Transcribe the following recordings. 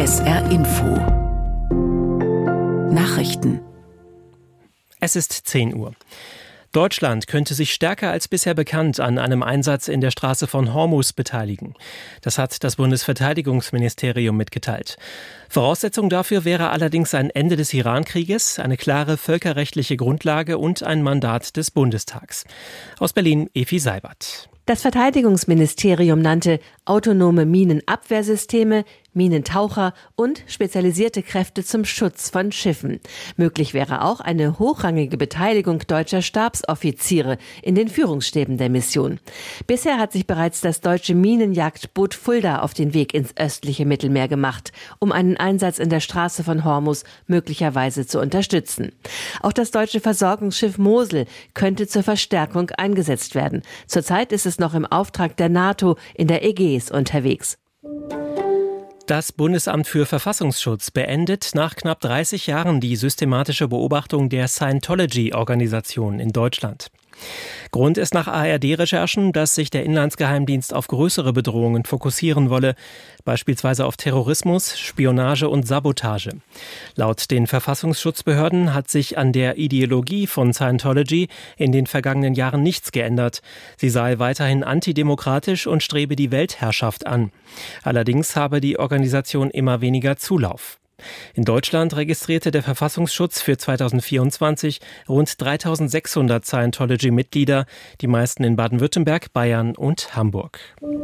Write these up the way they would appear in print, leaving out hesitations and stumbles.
SR Info Nachrichten. Es ist 10 Uhr. Deutschland könnte sich stärker als bisher bekannt an einem Einsatz in der Straße von Hormuz beteiligen. Das hat das Bundesverteidigungsministerium mitgeteilt. Voraussetzung dafür wäre allerdings ein Ende des Iran-Krieges, eine klare völkerrechtliche Grundlage und ein Mandat des Bundestags. Aus Berlin Efi Seibert. Das Verteidigungsministerium nannte autonome Minenabwehrsysteme, Minentaucher und spezialisierte Kräfte zum Schutz von Schiffen. Möglich wäre auch eine hochrangige Beteiligung deutscher Stabsoffiziere in den Führungsstäben der Mission. Bisher hat sich bereits das deutsche Minenjagdboot Fulda auf den Weg ins östliche Mittelmeer gemacht, um einen Einsatz in der Straße von Hormuz möglicherweise zu unterstützen. Auch das deutsche Versorgungsschiff Mosel könnte zur Verstärkung eingesetzt werden. Zurzeit ist es noch im Auftrag der NATO in der Ägäis unterwegs. Das Bundesamt für Verfassungsschutz beendet nach knapp 30 Jahren die systematische Beobachtung der Scientology-Organisation in Deutschland. Grund ist nach ARD-Recherchen, dass sich der Inlandsgeheimdienst auf größere Bedrohungen fokussieren wolle, beispielsweise auf Terrorismus, Spionage und Sabotage. Laut den Verfassungsschutzbehörden hat sich an der Ideologie von Scientology in den vergangenen Jahren nichts geändert. Sie sei weiterhin antidemokratisch und strebe die Weltherrschaft an. Allerdings habe die Organisation immer weniger Zulauf. In Deutschland registrierte der Verfassungsschutz für 2024 rund 3.600 Scientology-Mitglieder, die meisten in Baden-Württemberg, Bayern und Hamburg.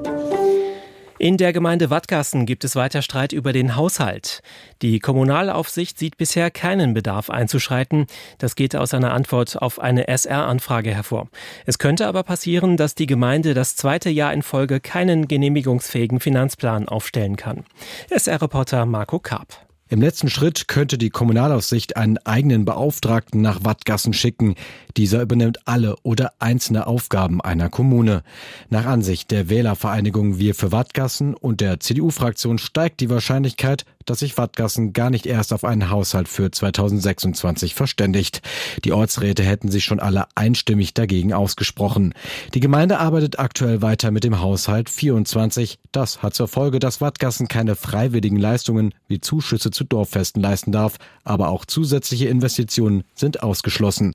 In der Gemeinde Wadgassen gibt es weiter Streit über den Haushalt. Die Kommunalaufsicht sieht bisher keinen Bedarf einzuschreiten. Das geht aus einer Antwort auf eine SR-Anfrage hervor. Es könnte aber passieren, dass die Gemeinde das zweite Jahr in Folge keinen genehmigungsfähigen Finanzplan aufstellen kann. SR-Reporter Marco Karp. Im letzten Schritt könnte die Kommunalaufsicht einen eigenen Beauftragten nach Wadgassen schicken. Dieser übernimmt alle oder einzelne Aufgaben einer Kommune. Nach Ansicht der Wählervereinigung Wir für Wadgassen und der CDU-Fraktion steigt die Wahrscheinlichkeit, dass sich Wadgassen gar nicht erst auf einen Haushalt für 2026 verständigt. Die Ortsräte hätten sich schon alle einstimmig dagegen ausgesprochen. Die Gemeinde arbeitet aktuell weiter mit dem Haushalt 24. Das hat zur Folge, dass Wadgassen keine freiwilligen Leistungen wie Zuschüsse zu Dorffesten leisten darf, aber auch zusätzliche Investitionen sind ausgeschlossen.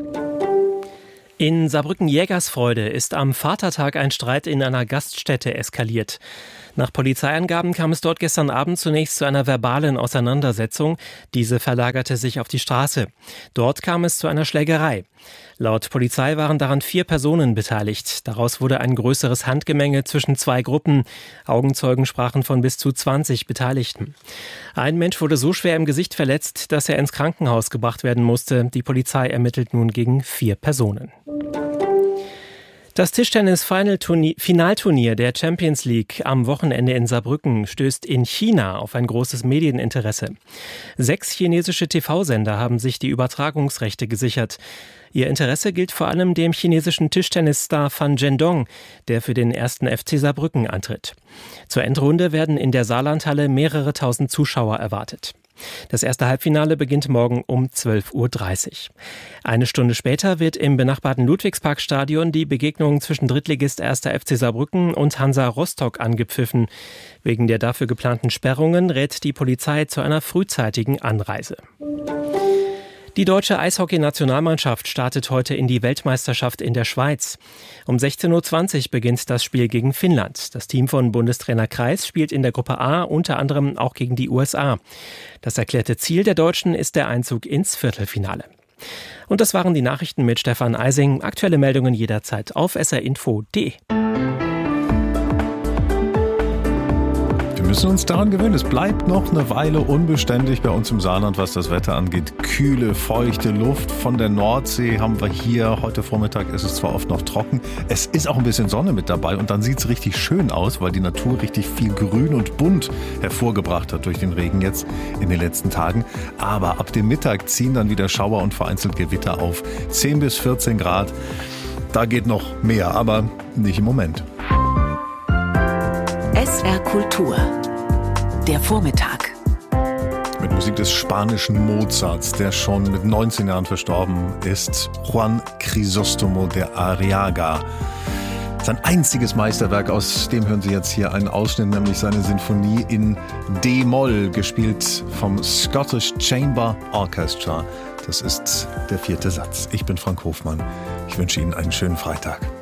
In Saarbrücken-Jägersfreude ist am Vatertag ein Streit in einer Gaststätte eskaliert. Nach Polizeiangaben kam es dort gestern Abend zunächst zu einer verbalen Auseinandersetzung. Diese verlagerte sich auf die Straße. Dort kam es zu einer Schlägerei. Laut Polizei waren daran 4 Personen beteiligt. Daraus wurde ein größeres Handgemenge zwischen 2 Gruppen. Augenzeugen sprachen von bis zu 20 Beteiligten. Ein Mensch wurde so schwer im Gesicht verletzt, dass er ins Krankenhaus gebracht werden musste. Die Polizei ermittelt nun gegen 4 Personen. Das Tischtennis-Finalturnier der Champions League am Wochenende in Saarbrücken stößt in China auf ein großes Medieninteresse. 6 chinesische TV-Sender haben sich die Übertragungsrechte gesichert. Ihr Interesse gilt vor allem dem chinesischen Tischtennisstar Fan Zhendong, der für den 1. FC Saarbrücken antritt. Zur Endrunde werden in der Saarlandhalle mehrere tausend Zuschauer erwartet. Das erste Halbfinale beginnt morgen um 12.30 Uhr. Eine Stunde später wird im benachbarten Ludwigsparkstadion die Begegnung zwischen Drittligist 1. FC Saarbrücken und Hansa Rostock angepfiffen. Wegen der dafür geplanten Sperrungen rät die Polizei zu einer frühzeitigen Anreise. Die deutsche Eishockey-Nationalmannschaft startet heute in die Weltmeisterschaft in der Schweiz. Um 16.20 Uhr beginnt das Spiel gegen Finnland. Das Team von Bundestrainer Kreis spielt in der Gruppe A unter anderem auch gegen die USA. Das erklärte Ziel der Deutschen ist der Einzug ins Viertelfinale. Und das waren die Nachrichten mit Stefan Eising. Aktuelle Meldungen jederzeit auf srinfo.de. Wir müssen uns daran gewöhnen. Es bleibt noch eine Weile unbeständig bei uns im Saarland, was das Wetter angeht. Kühle, feuchte Luft von der Nordsee haben wir hier. Heute Vormittag ist es zwar oft noch trocken. Es ist auch ein bisschen Sonne mit dabei und dann sieht es richtig schön aus, weil die Natur richtig viel Grün und Bunt hervorgebracht hat durch den Regen jetzt in den letzten Tagen. Aber ab dem Mittag ziehen dann wieder Schauer und vereinzelt Gewitter auf. 10 bis 14 Grad. Da geht noch mehr, aber nicht im Moment. SR Kultur. Der Vormittag. Mit Musik des spanischen Mozarts, der schon mit 19 Jahren verstorben ist. Juan Crisóstomo de Arriaga. Sein einziges Meisterwerk, aus dem hören Sie jetzt hier einen Ausschnitt, nämlich seine Sinfonie in D-Moll, gespielt vom Scottish Chamber Orchestra. Das ist der 4. Satz. Ich bin Frank Hofmann. Ich wünsche Ihnen einen schönen Freitag.